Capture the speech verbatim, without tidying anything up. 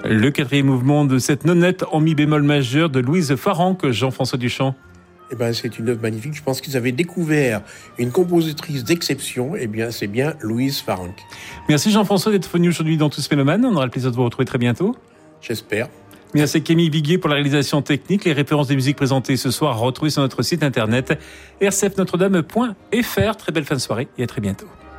Le quatrième mouvement de cette nonette en mi bémol majeur de Louise Farrenc, Jean-François Duchamp. Eh ben, c'est une œuvre magnifique. Je pense qu'ils avaient découvert une compositrice d'exception. Eh bien, c'est bien Louise Farrenc. Merci Jean-François d'être venu aujourd'hui dans Tous Mélomanes. On aura le plaisir de vous retrouver très bientôt. J'espère. Merci Camille Viguier pour la réalisation technique. Les références des musiques présentées ce soir retrouvées sur notre site internet r c f notre dame point f r. Très belle fin de soirée et à très bientôt.